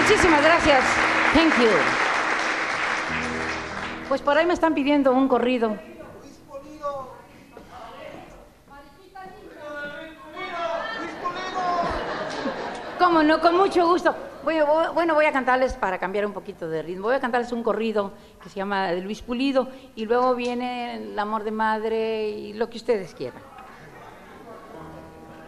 Muchísimas gracias. Thank you. Pues por ahí me están pidiendo un corrido. ¿Cómo no? Con mucho gusto. Bueno, voy a cantarles para cambiar un poquito de ritmo. Voy a cantarles un corrido que se llama de Luis Pulido y luego viene El amor de madre y lo que ustedes quieran.